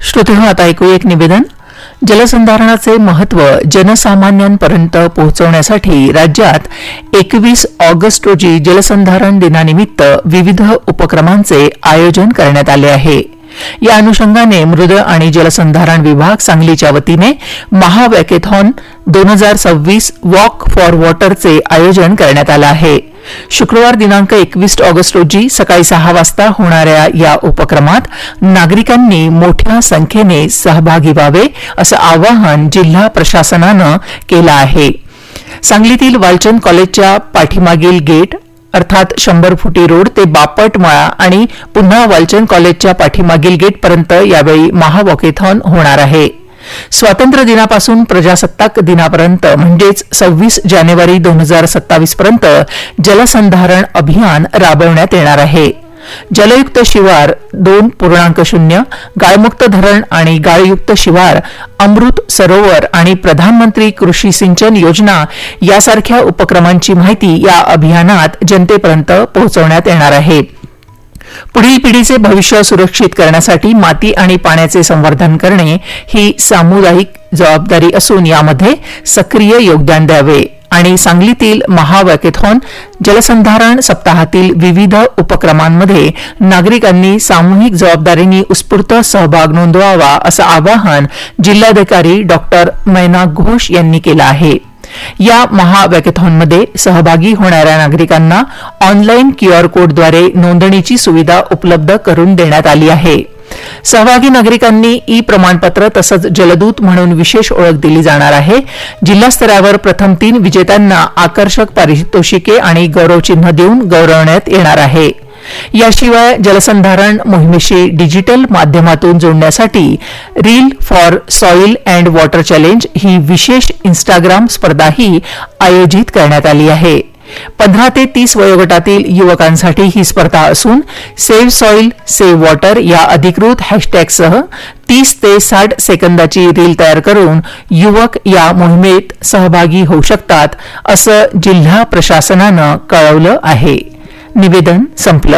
श्रोतेहो, आता ऐकूया एक निवेदन. जलसंधारणाचे महत्त्व जनसामान्यांपर्यंत पोहोचवण्यासाठी राज्यात 21 ऑगस्ट रोजी जलसंधारण दिनानिमित्त विविध उपक्रमांचे आयोजन करण्यात आले आहे. या अनुषंगाने मृद आणि जलसंधारण विभाग सांगलीच्या वतीने महावॅकेथॉन 2026 वॉक फॉर वॉटरचे आयोजन करण्यात आले आहे. शुक्रवार दिनांक 21 ऑगस्ट रोजी सकाळी 6 वाजता होणाऱ्या या उपक्रमात नागरिकांनी मोठ्या संख्येने सहभागी व्हावे असं आवाहन जिल्हा प्रशासनानं केलं आहे. सांगलीतील वालचंद कॉलेजच्या पाठीमागील गेट अर्थात 100 फुटी रोड ते बापटमळा आणि पुन्हा वालचंद कॉलेजच्या पाठीमागील गेटपर्यंत यावेळी महावॉकेथॉन होणार आहे. स्वातंत्र्य दिनापासून प्रजासत्ताक दिनापर्यंत म्हणजेच 26 जानेवारी 2027 पर्यंत जलसंधारण अभियान राबवण्यात येणार आहे. जलयुक्त शिवार 2.0, गाळमुक्त धरण आणि गाळयुक्त शिवार, अमृत सरोवर आणि प्रधानमंत्री कृषी सिंचन योजना यासारख्या उपक्रमांची माहिती या अभियानात जनतेपर्यंत पोहोचवण्यात येणार आहे. पुढील पिढीचे भविष्य सुरक्षित करण्यासाठी माती आणि पाण्याचे संवर्धन करणे ही सामुदायिक जबाबदारी असून यामध्ये सक्रिय योगदान द्यावे आणि सांगलीतील महावॅकेथॉन जलसंधारण सप्ताहातील विविध उपक्रमांमध्ये नागरिकांनी सामूहिक जबाबदारीने उत्स्फूर्त सहभाग नोंदवावा असं आवाहन जिल्हाधिकारी डॉ. मैना घोष यांनी केलं आहे. या महावॅकेथॉनमध्ये सहभागी होणाऱ्या नागरिकांना ऑनलाईन क्यूआर कोडद्वारे नोंदणीची सुविधा उपलब्ध करून देण्यात आली आहे. सहभागी नागरिकांनी ई प्रमाणपत्र तसंच जलदूत म्हणून विशेष ओळख दिली जाणार आहे. जिल्हास्तरावर प्रथम 3 विजेत्यांना आकर्षक पारितोषिके आणि गौरवचिन्ह देऊन गौरवण्यात येणार आहे. याशिवाय जलसंधारण मोहिमेशी डिजिटल माध्यमातून जोडण्यासाठी reel for soil and water challenge ही विशेष इन्स्टाग्राम स्पर्धाही आयोजित करण्यात आली आहे. 15 ते 30 वयोगटातील युवकांसाठी ही स्पर्धा असून सेव्ह सॉइल सेव्ह वॉटर या अधिकृत हॅशटॅगसह 30 ते 60 सेकंदाची रील तयार करून युवक या मोहिमेत सहभागी होऊ शकतात असं जिल्हा प्रशासनानं कळवलं आहे. निवेदन संपलं.